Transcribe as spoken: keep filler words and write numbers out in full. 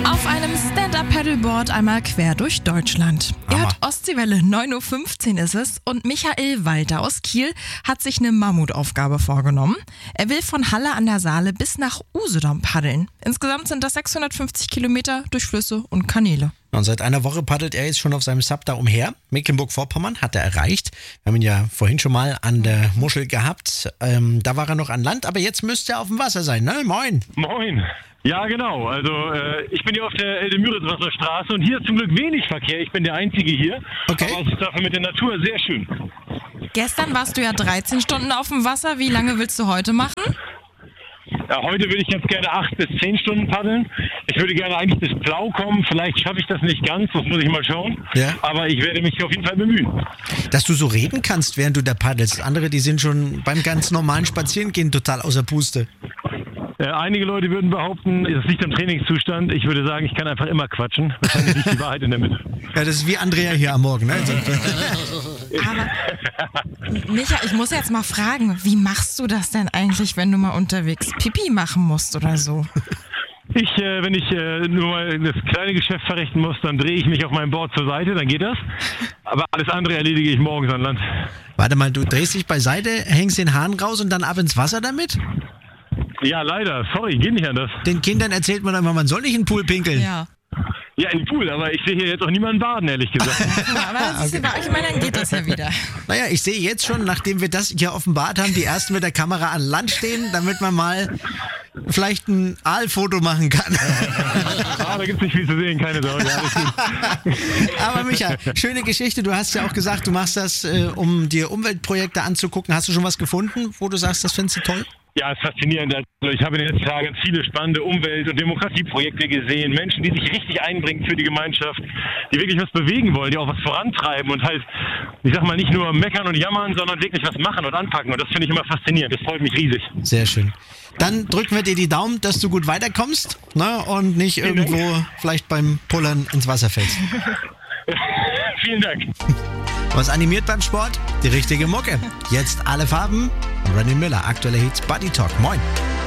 Auf einem Stand-Up-Paddleboard einmal quer durch Deutschland. Ihr hört Ostseewelle, neun Uhr fünfzehn ist es und Michael Walter aus Kiel hat sich eine Mammutaufgabe vorgenommen. Er will von Halle an der Saale bis nach Usedom paddeln. Insgesamt sind das sechshundertfünfzig Kilometer durch Flüsse und Kanäle. Und seit einer Woche paddelt er jetzt schon auf seinem Sub da umher. Mecklenburg-Vorpommern hat er erreicht. Wir haben ihn ja vorhin schon mal an der Muschel gehabt. Ähm, da war er noch an Land, aber jetzt müsste er auf dem Wasser sein, ne? Moin. Moin. Ja, genau. Also äh, ich bin hier auf der Elde-Müritz-Wasser Straße und hier ist zum Glück wenig Verkehr. Ich bin der Einzige hier. Okay. Aber es ist dafür mit der Natur sehr schön. Gestern warst du ja dreizehn Stunden auf dem Wasser. Wie lange willst du heute machen? Ja, heute würde ich ganz gerne acht bis zehn Stunden paddeln. Ich würde gerne eigentlich bis Plau kommen. Vielleicht schaffe ich das nicht ganz, das muss ich mal schauen. Ja. Aber ich werde mich auf jeden Fall bemühen. Dass du so reden kannst, während du da paddelst. Andere, die sind schon beim ganz normalen Spazierengehen total außer Puste. Äh, einige Leute würden behaupten, es liegt am Trainingszustand. Ich würde sagen, ich kann einfach immer quatschen. Wahrscheinlich liegt die Wahrheit in der Mitte. Ja, das ist wie Andrea hier am Morgen, ne? Aber, Micha, ich muss jetzt mal fragen, wie machst du das denn eigentlich, wenn du mal unterwegs Pipi machen musst oder so? Ich, äh, wenn ich äh, nur mal das kleine Geschäft verrichten muss, dann drehe ich mich auf meinem Board zur Seite, dann geht das. Aber alles andere erledige ich morgens an Land. Warte mal, du drehst dich beiseite, hängst den Hahn raus und dann ab ins Wasser damit? Ja, leider. Sorry, geht nicht anders. Den Kindern erzählt man immer, man soll nicht in den Pool pinkeln. Ja. Ja, in den Pool, aber ich sehe hier jetzt auch niemanden baden, ehrlich gesagt. Ja, aber das ist ja bei euch, ich meine, dann geht das ja wieder. Naja, ich sehe jetzt schon, nachdem wir das hier offenbart haben, die ersten mit der Kamera an Land stehen, damit man mal vielleicht ein Aalfoto machen kann. Ah, da gibt es nicht viel zu sehen, keine Sorge. Alles gut. Aber Micha, schöne Geschichte. Du hast ja auch gesagt, du machst das, äh, um dir Umweltprojekte anzugucken. Hast du schon was gefunden, wo du sagst, das findest du toll? Ja, es ist faszinierend. Also ich habe in den letzten Tagen viele spannende Umwelt- und Demokratieprojekte gesehen. Menschen, die sich richtig einbringen für die Gemeinschaft, die wirklich was bewegen wollen, die auch was vorantreiben und halt, ich sag mal, nicht nur meckern und jammern, sondern wirklich was machen und anpacken. Und das finde ich immer faszinierend. Das freut mich riesig. Sehr schön. Dann drücken wir dir die Daumen, dass du gut weiterkommst, ne, und nicht irgendwo vielleicht beim Pullern ins Wasser fällst. Vielen Dank. Was animiert beim Sport? Die richtige Mucke. Jetzt alle Farben. Ronny Miller, aktuelle Hits, Buddy Talk. Moin.